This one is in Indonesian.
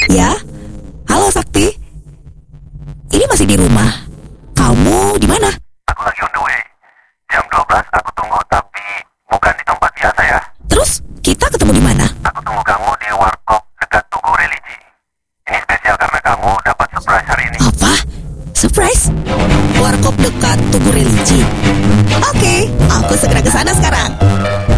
Ya, halo Sakti. Ini masih di rumah. Kamu di mana? Aku lagi on the way. Jam 12 aku tunggu, tapi bukan di tempat biasa ya. Terus kita ketemu di mana? Aku tunggu kamu di warkop dekat Tugu Religi. Ini spesial karena kamu dapat surprise hari ini. Apa? Surprise? Warkop dekat Tugu Religi. Oke, aku segera ke sana sekarang.